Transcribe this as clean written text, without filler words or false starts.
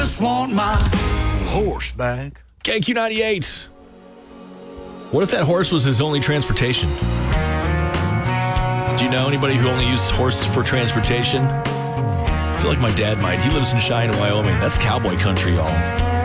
just want my horse back. KQ98. What if that horse was his only transportation? Do you know anybody who only uses horses for transportation? I feel like my dad might. He lives in Cheyenne, Wyoming. That's cowboy country, y'all.